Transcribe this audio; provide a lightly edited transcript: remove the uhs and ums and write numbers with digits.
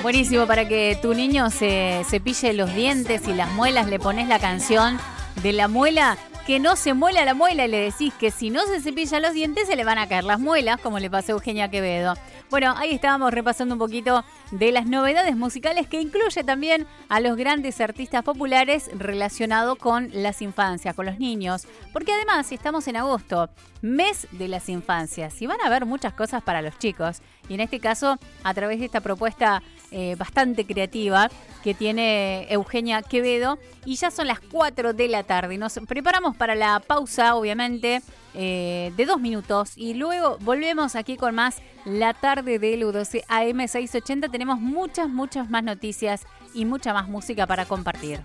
Buenísimo, para que tu niño se cepille los dientes y las muelas, le pones la canción de la muela, que no se muela la muela, y le decís que si no se cepilla los dientes se le van a caer las muelas, como le pasó a Eugenia Quevedo. Bueno, ahí estábamos repasando un poquito de las novedades musicales, que incluye también a los grandes artistas populares relacionados con las infancias, con los niños. Porque además estamos en agosto, mes de las infancias, y van a haber muchas cosas para los chicos. Y en este caso, a través de esta propuesta bastante creativa que tiene Eugenia Quevedo, y ya son las 4 de la tarde. Nos preparamos para la pausa, obviamente, de 2 minutos, y luego volvemos aquí con más La Tarde de LU12 AM 680. Tenemos muchas más noticias y mucha más música para compartir.